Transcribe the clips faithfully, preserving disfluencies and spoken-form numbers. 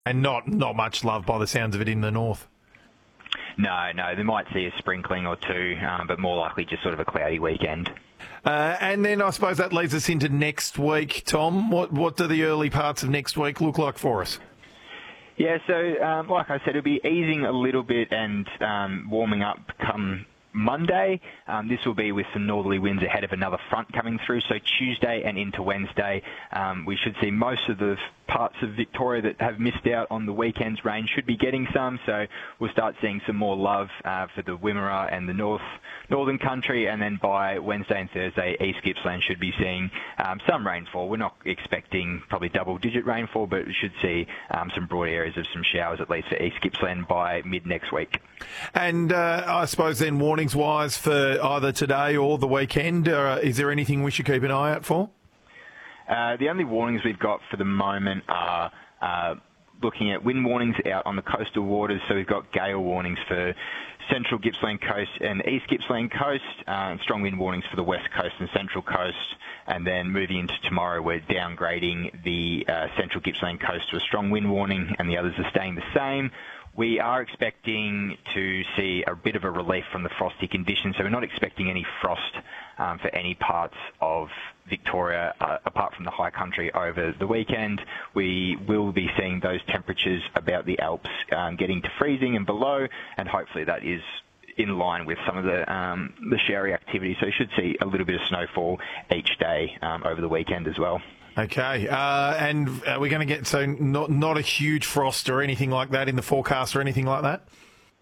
And not, not much love by the sounds of it in the north. No, no, they might see a sprinkling or two, um, but more likely just sort of a cloudy weekend. Uh, and then I suppose that leads us into next week, Tom. What what do the early parts of next week look like for us? Yeah, so um, like I said, it'll be easing a little bit and um, warming up come Monday. Um, this will be with some northerly winds ahead of another front coming through. So Tuesday and into Wednesday, um, we should see most of the parts of Victoria that have missed out on the weekend's rain should be getting some. So we'll start seeing some more love uh, for the Wimmera and the north northern country. And then by Wednesday and Thursday, East Gippsland should be seeing um, some rainfall. We're not expecting probably double-digit rainfall, but we should see um, some broad areas of some showers, at least for East Gippsland, by mid next week. And uh, I suppose then warnings-wise for either today or the weekend, uh, is there anything we should keep an eye out for? Uh, the only warnings we've got for the moment are uh, looking at wind warnings out on the coastal waters. So we've got gale warnings for central Gippsland coast and east Gippsland coast, uh, and strong wind warnings for the west coast and central coast. And then moving into tomorrow, we're downgrading the uh, central Gippsland coast to a strong wind warning, and the others are staying the same. We are expecting to see a bit of a relief from the frosty conditions, so we're not expecting any frost um, for any parts of Victoria uh, apart from the high country over the weekend. We will be seeing those temperatures about the Alps um, getting to freezing and below, and hopefully that is in line with some of the um, the showery activity. So you should see a little bit of snowfall each day um, over the weekend as well. Okay, uh, and are we going to get, so not not a huge frost or anything like that in the forecast or anything like that?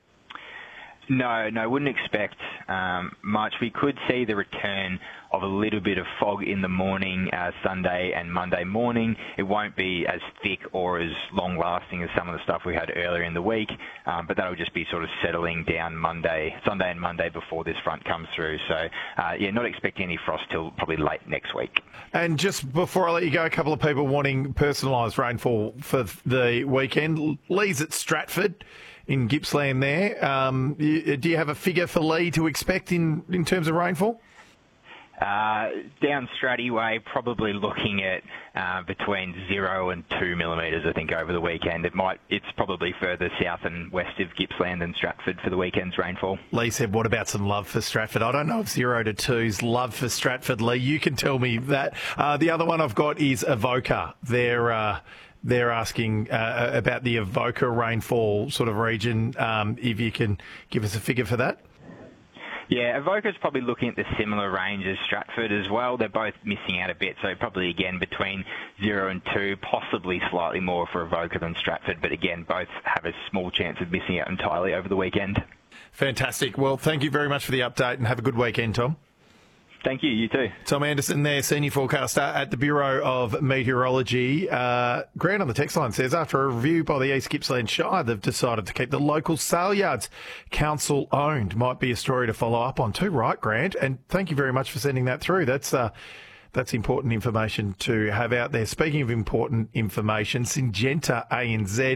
No, no, wouldn't expect um, much. We could see the return of a little bit of fog in the morning, uh, Sunday and Monday morning. It won't be as thick or as long-lasting as some of the stuff we had earlier in the week, um, but that'll just be sort of settling down Monday, Sunday and Monday before this front comes through. So, uh, yeah, not expecting any frost till probably late next week. And just before I let you go, a couple of people wanting personalised rainfall for the weekend. Lee's at Stratford in Gippsland there. Um, you, do you have a figure for Lee to expect in, in terms of rainfall? Uh, down Stratty Way, probably looking at uh, between zero and two millimetres, I think, over the weekend. It might, it's probably further south and west of Gippsland than Stratford for the weekend's rainfall. Lee said, what about some love for Stratford? I don't know if zero to two's love for Stratford, Lee. You can tell me that. Uh, the other one I've got is Avoca. They're... Uh, They're asking uh, about the Avoca rainfall sort of region, um, if you can give us a figure for that. Yeah, Avoca's probably looking at the similar range as Stratford as well. They're both missing out a bit, so probably, again, between zero and two, possibly slightly more for Avoca than Stratford, but, again, both have a small chance of missing out entirely over the weekend. Fantastic. Well, thank you very much for the update, and have a good weekend, Tom. Thank you, you too. Tom Anderson there, Senior Forecaster at the Bureau of Meteorology. Uh, Grant on the text line says, after a review by the East Gippsland Shire, they've decided to keep the local sale yards council owned. Might be a story to follow up on too, right, Grant? And thank you very much for sending that through. That's uh, that's important information to have out there. Speaking of important information, Syngenta A N Z